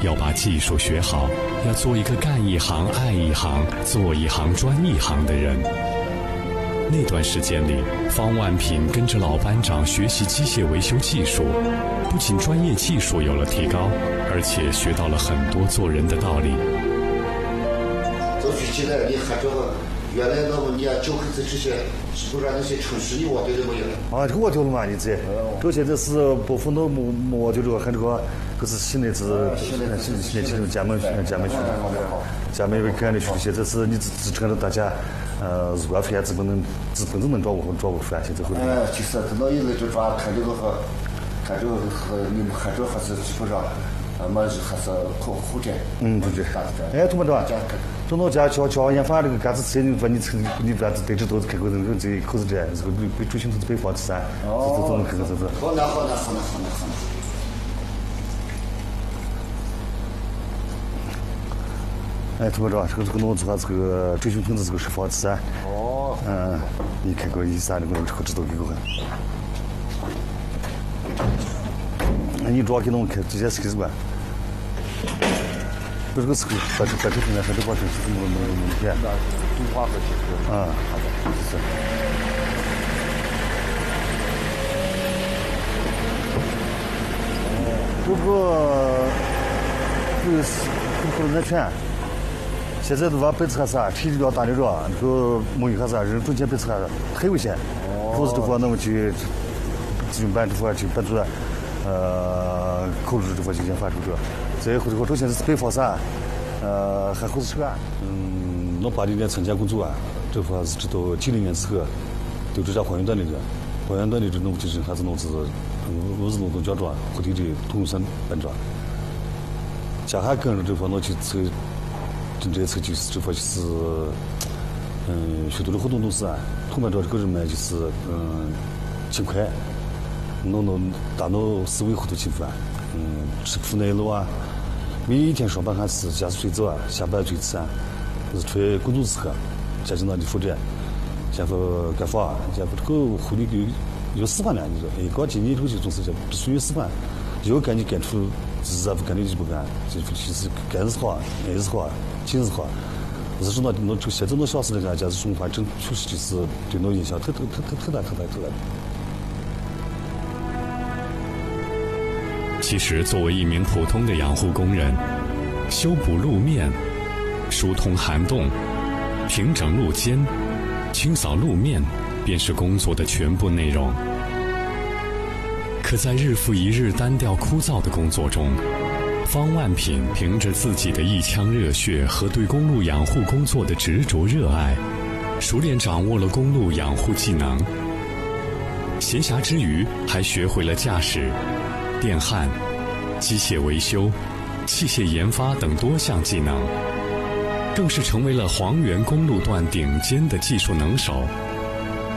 要把技术学好，要做一个干一行爱一行、做一行专一行的人。那段时间里，方万品跟着老班长学习机械维修技术，不仅专业技术有了提高，而且学到了很多做人的道理。 走去现在你还这个原来那么你教孩子这些是不是那些城市你挖对的没有？ 啊，这个挖掉了嘛，你这这现在是不分到挖掉这个，还这个可是现在是现在进入家门区，家门干的区，现在是你只成了大家入关费资本都能抓不出来，现在会。 就是等到现在就抓看这个和你们看这还是基本上。还是后天。 对。哎，同班长，中到家教研发这个干子车，你把你把对这都是开口人这口子这，这个被追寻都是被放置噻。这种开口这是。 好呢。 哎，同班长，这个弄子话，这个追寻分子这个是放置噻。你开口一啥这个这个指导给我看。你主要给弄开直接是开始管。不是个是把这平台上这保证是弄片。 动画和技术。 好的，是。这是安全。现在都把白车啥，体积比较大的着，这个木鱼还啥，人中间白车太危险。否则的话，那么去咨询班这块去班主任。口子这块就研发出这，再后这个首先是北方啥，还后是车，我80年参加工作这块是直到90年之后，都这家花园段的人，花园段的这弄就是还是弄是，我是农村家长，后头的通山班长，家下跟着这块弄去车，这车就是这块就是，许多的活动都是同班长这个人嘛就是勤快。大脑思维后头勤奋，吃苦耐劳每一天上班还是家是睡早下班最迟就是出来工作时候，家庭那里负责，然后干活，然后这个护理有示范了，你说，刚进你这个就总是叫必须有示范，要干就干出，不干的就不干，就是干是好，爱是好，情是好。不是说那现在那小时的家是中华真确实就是对那影响特大。 其实，作为一名普通的养护工人，修补路面、疏通涵洞、平整路肩、清扫路面，便是工作的全部内容。可在日复一日单调枯燥的工作中，方万品凭着自己的一腔热血和对公路养护工作的执着热爱，熟练掌握了公路养护技能。闲暇之余，还学会了驾驶、电焊、机械维修、器械研发等多项技能，更是成为了黄原公路段顶尖的技术能手，